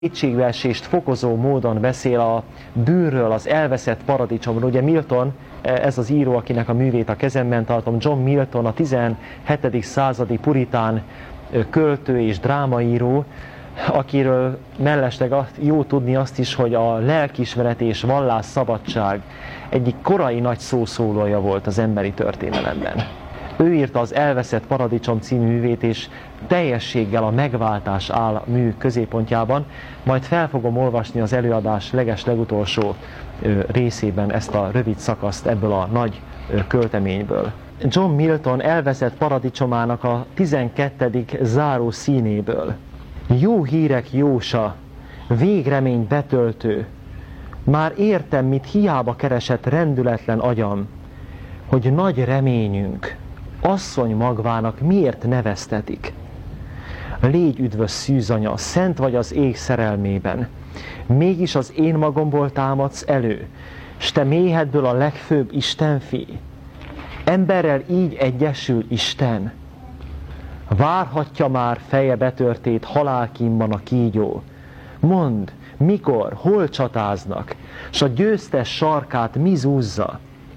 kétségbeesést fokozó módon beszél a bűnről, az elveszett paradicsomról. Ugye Milton, ez az író, akinek a művét a kezemben tartom, John Milton, a 17. századi puritán költő és drámaíró, akiről mellesleg jó tudni azt is, hogy a lelkiismeret és vallásszabadság egyik korai nagy szószólója volt az emberi történelemben. Ő írta az Elveszett paradicsom című művét, és teljességgel a megváltás áll a mű középpontjában. Majd fel fogom olvasni az előadás legutolsó részében ezt a rövid szakaszt ebből a nagy költeményből. John Milton Elveszett paradicsomának a 12. záró színéből. Jó hírek jósa, végremény betöltő, már értem, mit hiába keresett rendületlen agyam, hogy nagy reményünk, asszony magvának miért neveztetik. Légy üdvös szűzanya, szent vagy az ég szerelmében, mégis az én magomból támadsz elő, s te méhedből a legfőbb Istenfi. Emberrel így egyesül Isten. Várhatja már feje betörtét halálkínban a kígyó. Mondd, mikor, hol csatáznak, s a győztes sarkát mi zúzza?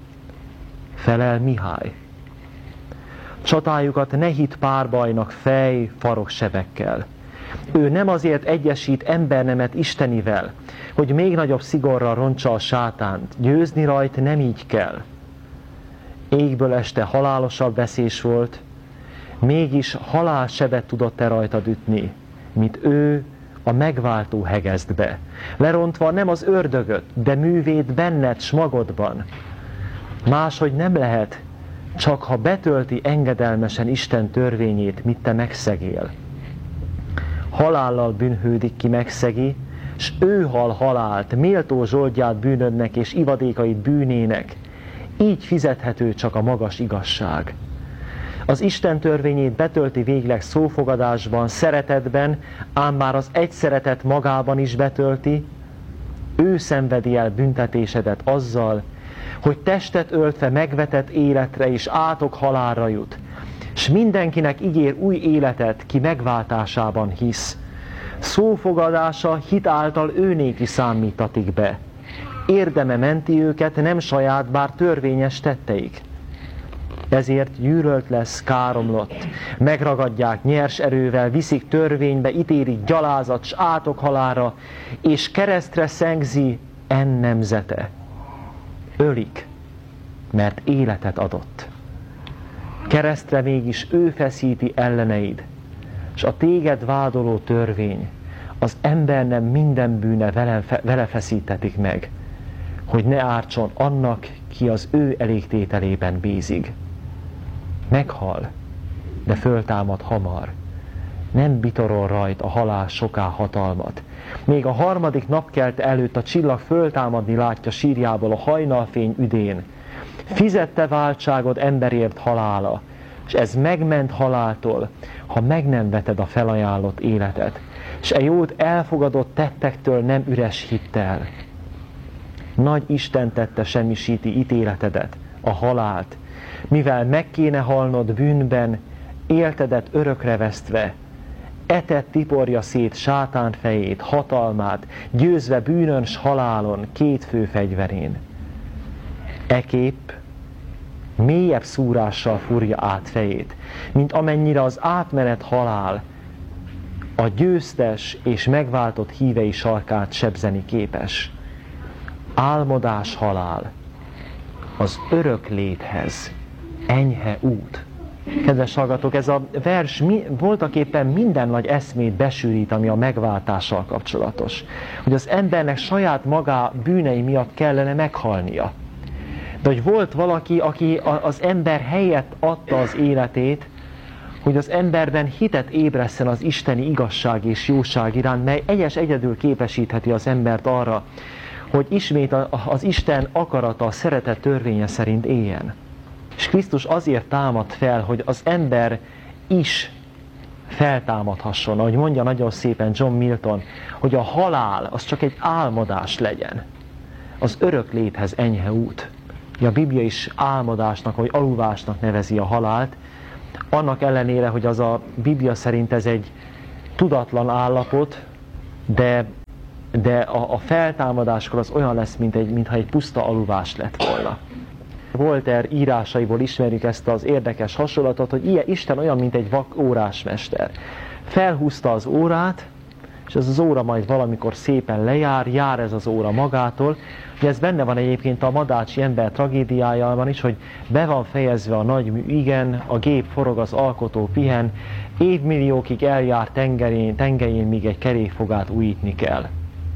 Felel Mihály. Csatájukat ne hidd párbajnak fej, faroksebekkel. Ő nem azért egyesít embernemet Istenivel, hogy még nagyobb szigorral roncsa a sátánt. Győzni rajt nem így kell. Égből este halálosabb veszés volt, mégis halálsebet tudott-e rajtad ütni, mint ő a megváltó hegezd be, lerontva nem az ördögöt, de művét benned s magodban. Máshogy nem lehet, csak ha betölti engedelmesen Isten törvényét, mit te megszegél. Halállal bűnhődik ki megszegi, s ő hal halált, méltó zsoldját bűnödnek és ivadékait bűnének. Így fizethető csak a magas igazság. Az Isten törvényét betölti végleg szófogadásban, szeretetben, ám bár az egy szeretet magában is betölti, ő szenvedi el büntetésedet azzal, hogy testet öltve megvetett életre és átok halálra jut, s mindenkinek ígér új életet, ki megváltásában hisz. Szófogadása hit által őnéki számítatik be. Érdeme menti őket, nem saját, bár törvényes tetteik. Ezért gyűlölt lesz, káromlott, megragadják nyers erővel, viszik törvénybe, ítélik gyalázat s átok halálra, és keresztre szengzi nemzete. Ölik, mert életet adott. Keresztre mégis ő feszíti elleneid, s a téged vádoló törvény, az ember nem minden bűne vele feszítetik meg, hogy ne ártson annak, ki az ő elégtételében bízik. Meghal, de föltámad hamar. Nem bitorol rajt a halál soká hatalmat. Még a harmadik napkelte előtt a csillag föltámadni látja sírjából a hajnalfény üdén. Fizette váltságod emberért halála, és ez megment haláltól, ha meg nem veted a felajánlott életet, s e jót elfogadott tettektől nem üres hittel. Nagy Isten tette semmisíti ítéletedet, a halált, mivel meg kéne halnod bűnben, éltedet örökre vesztve, etet tiporja szét sátán fejét, hatalmát, győzve bűnön s halálon két fő fegyverén. Ekép mélyebb szúrással fúrja át fejét, mint amennyire az átmenet halál a győztes és megváltott hívei sarkát sebzeni képes. Álmodás halál, az örök léthez enyhe út. Kedves hallgatók, ez a vers voltaképpen minden nagy eszmét besűrít, ami a megváltással kapcsolatos. Hogy az embernek saját magá bűnei miatt kellene meghalnia. De hogy volt valaki, aki az ember helyett adta az életét, hogy az emberben hitet ébresszen az isteni igazság és jóság iránt, mely egyedül képesítheti az embert arra, hogy ismét az Isten akarata, a szeretet törvénye szerint éljen. És Krisztus azért támad fel, hogy az ember is feltámadhasson, ahogy mondja nagyon szépen John Milton, hogy a halál az csak egy álmodás legyen. Az örök léthez enyhe út. A Biblia is álmodásnak vagy aluvásnak nevezi a halált, annak ellenére, hogy az a Biblia szerint ez egy tudatlan állapot, de a feltámadáskor az olyan lesz, mintha egy puszta aluvás lett volna. Voltaire írásaiból ismerjük ezt az érdekes hasonlatot, hogy Isten olyan, mint egy vak órásmester. Felhúzta az órát, és ez az óra majd valamikor szépen jár ez az óra magától. Ugye ez benne van egyébként a Madácsi ember tragédiájában is, hogy be van fejezve a nagy mű, igen, a gép forog, az alkotó pihen, évmilliókig eljár tengelyén, míg egy kerékfogát újítni kell.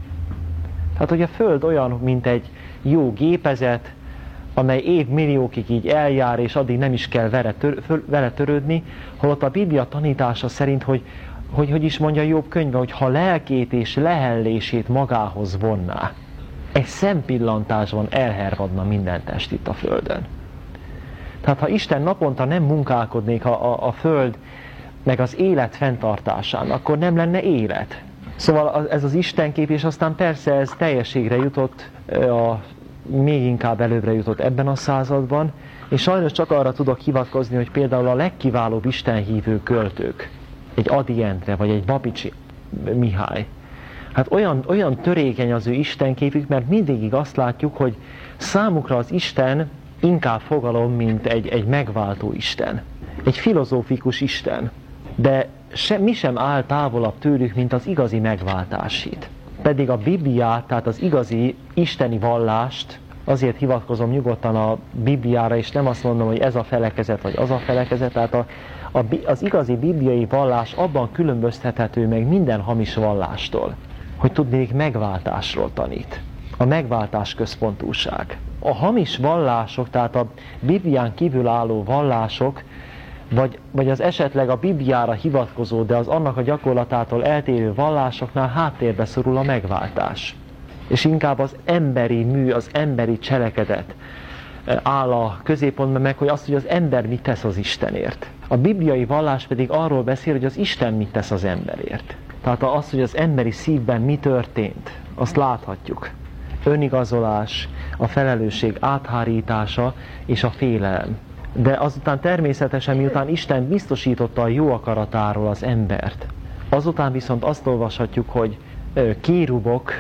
Tehát, hogy a Föld olyan, mint egy jó gépezet, amely évmilliókig így eljár, és addig nem is kell vele törődni, holott a Biblia tanítása szerint, hogy is mondja Jobb könyve, hogy ha lelkét és lehellését magához vonná, egy szempillantásban elhervadna minden test itt a Földön. Tehát ha Isten naponta nem munkálkodnék a Föld meg az élet fenntartásán, akkor nem lenne élet. Szóval ez az Istenkép, és aztán persze ez teljességre jutott, még inkább előbbre jutott ebben a században, és sajnos csak arra tudok hivatkozni, hogy például a legkiválóbb istenhívő költők, egy Ady Endre, vagy egy Babicsi Mihály, hát olyan törékeny az ő istenképük, mert mindig azt látjuk, hogy számukra az Isten inkább fogalom, mint egy megváltó Isten, egy filozófikus Isten, de mi sem áll távolabb tőlük, mint az igazi megváltáshit. Pedig a Bibliát, tehát az igazi isteni vallást, azért hivatkozom nyugodtan a Bibliára, és nem azt mondom, hogy ez a felekezet, vagy az a felekezet, tehát az igazi bibliai vallás abban különböztethető meg minden hamis vallástól, hogy tudnék megváltásról tanít. A megváltás központúság. A hamis vallások, tehát a Biblián kívül álló vallások, vagy az esetleg a Bibliára hivatkozó, de az annak a gyakorlatától eltérő vallásoknál háttérbe szorul a megváltás. És inkább az emberi mű, az emberi cselekedet áll a középpontban meg, hogy azt, hogy az ember mit tesz az Istenért. A bibliai vallás pedig arról beszél, hogy az Isten mit tesz az emberért. Tehát az, hogy az emberi szívben mi történt, azt láthatjuk. Önigazolás, a felelősség áthárítása és a félelem. De azután természetesen, miután Isten biztosította a jó akaratáról az embert, azután viszont azt olvashatjuk, hogy kérubok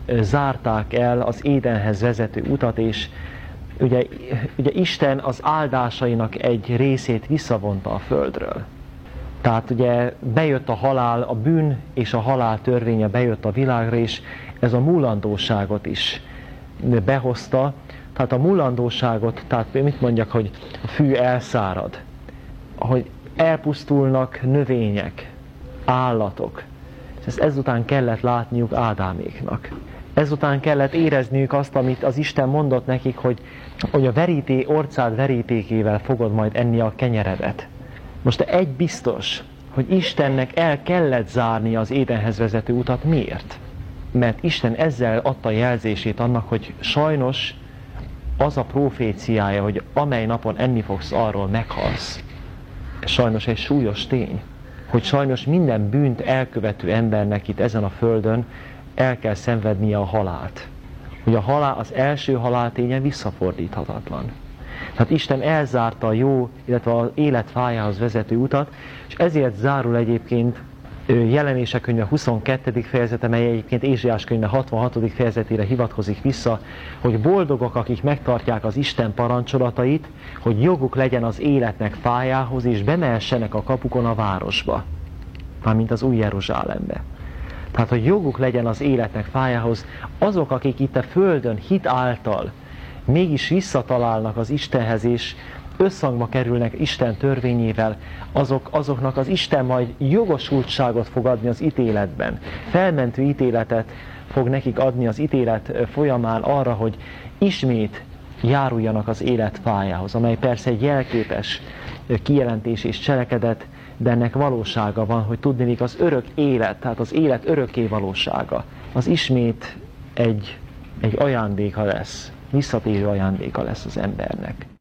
zárták el az Édenhez vezető utat, és ugye Isten az áldásainak egy részét visszavonta a földről. Tehát ugye bejött a halál, a bűn és a halál törvénye bejött a világra, és ez a múlandóságot is behozta. Tehát a múlandóságot, tehát mit mondjak, hogy a fű elszárad, hogy elpusztulnak növények, állatok. És ezután kellett látniuk Ádáméknak. Ezután kellett érezniük azt, amit az Isten mondott nekik, hogy a orcád verítékével fogod majd enni a kenyeredet. Most egy biztos, hogy Istennek el kellett zárni az Édenhez vezető utat. Miért? Mert Isten ezzel adta jelzését annak, hogy sajnos az a proféciája, hogy amely napon enni fogsz, arról meghalsz. Sajnos egy súlyos tény, hogy sajnos minden bűnt elkövető embernek itt ezen a földön el kell szenvednie a halált. Hogy a halál, az első halálténye visszafordíthatatlan. Tehát Isten elzárta a jó, illetve az életfájához vezető utat, és ezért zárul egyébként Jelenések könyve 22. fejezete, mely egyébként Ézsaiás könyve 66. fejezetére hivatkozik vissza, hogy boldogok, akik megtartják az Isten parancsolatait, hogy joguk legyen az életnek fájához, és bemehessenek a kapukon a városba, mármint az Új Jeruzsálembe. Tehát, hogy joguk legyen az életnek fájához, azok, akik itt a földön hit által mégis visszatalálnak az Istenhez, és összhangba kerülnek Isten törvényével, azoknak az Isten majd jogosultságot fog adni az ítéletben. Felmentő ítéletet fog nekik adni az ítélet folyamán arra, hogy ismét járuljanak az élet fájához, amely persze egy jelképes kijelentés és cselekedet, de ennek valósága van, hogy tudniillik az örök élet, tehát az élet örökké valósága, az ismét egy ajándéka lesz, visszatérő ajándéka lesz az embernek.